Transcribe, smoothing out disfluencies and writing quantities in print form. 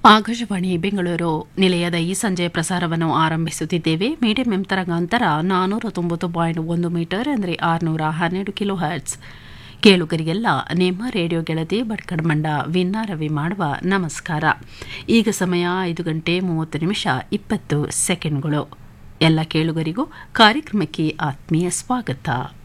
ಆಕಾಶವಾಣಿ ಬೆಂಗಳೂರು ನಿಲಯದ ಈ ಸಂಜೆ ಪ್ರಸಾರವನ್ನು ಆರಂಭಿಸುತ್ತಿದ್ದೇವೆ. ಮೀಡಿಯಂ ಎಂ ತರಂಗಾಂತರ 490.1 ಮೀಟರ್ ಅಂದರೆ 612 ಕಿಲೋ ಹರ್ಟ್ಸ್. ಕೇಳುಗರಿಗೆಲ್ಲ ನಿಮ್ಮ ರೇಡಿಯೋ ಗೆಳತಿ ಬಡ್ಕಡಮಂಡ ವಿನ್ನಾರವಿ ಮಾಡುವ ನಮಸ್ಕಾರ. ಈಗ ಸಮಯ 5 ಗಂಟೆ 30 ನಿಮಿಷ 20 ಸೆಕೆಂಡ್ಗಳು. ಎಲ್ಲ ಕೇಳುಗರಿಗೂ ಕಾರ್ಯಕ್ರಮಕ್ಕೆ ಆತ್ಮೀಯ ಸ್ವಾಗತ.